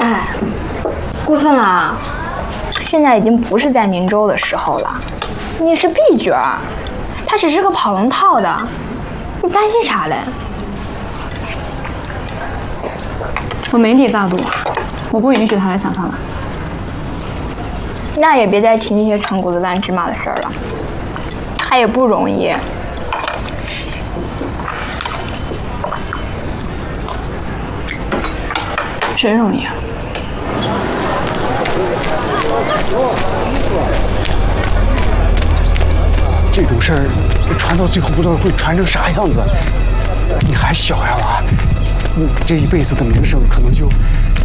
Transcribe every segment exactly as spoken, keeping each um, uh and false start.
哎，过分了！现在已经不是在宁州的时候了，你是 B 角，他只是个跑龙套的，你担心啥嘞？ 我没底大度，我不允许他来抢饭碗。 那也别再提那些陈谷子烂芝麻的事儿了，他也不容易。 谁容易啊？ 这种事儿传到最后，不知道会传成啥样子。你还小呀，娃，你这一辈子的名声可能就……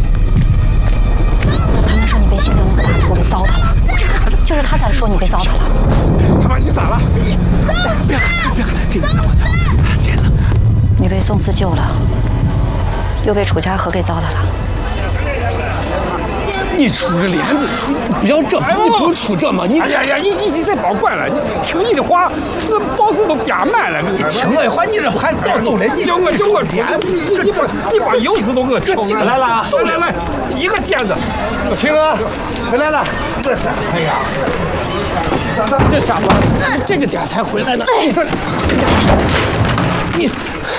他们说你被新疆那个大厨给糟蹋了，就是他才说你被糟蹋了。 他妈，你咋了？别喊，别喊，给你等会儿。天冷。 你被宋四救了，又被楚家河给糟蹋了。 你杵个帘子，你不要这么，你不杵这么，你哎呀呀，你你你再别惯了，你听你的话，那包子都点满了， 你听我的话，你这还早走了，你叫我叫我帘子，你你把你把油丝都给我抽了，来了，来来来，一个尖子， 青哥回来了，这是，哎呀， 这傻瓜，这个点才回来呢，你说，你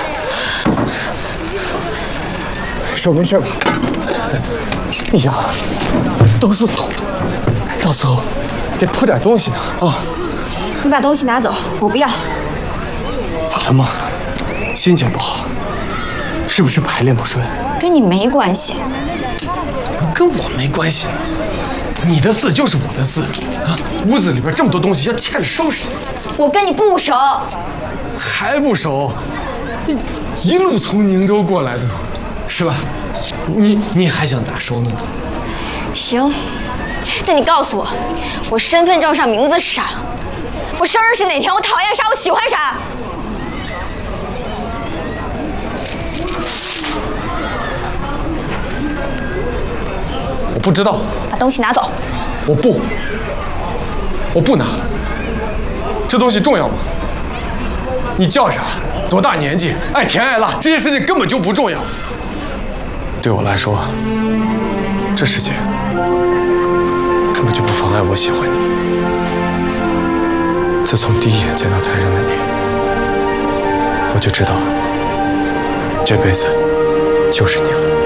手没事吧？你想，都是土，到时候得铺点东西啊！ 你把东西拿走，我不要。 咋了吗？心情不好？是不是排练不顺？ 跟你没关系。 怎么跟我没关系？你的事就是我的事啊！屋子里边这么多东西，要欠着收拾。 我跟你不熟， 还不熟？你一路从宁州过来的，是吧？你你还想咋收呢？ 行，那你告诉我，我身份证上名字是啥？我生日是哪天？我讨厌啥？我喜欢啥？ 我不知道。 把东西拿走。 我不，我不拿。这东西重要吗？你叫啥？多大年纪？爱甜爱辣，这些事情根本就不重要。对我来说，这世界根本就不妨碍我喜欢你。自从第一眼见到台上的你，我就知道这辈子就是你了。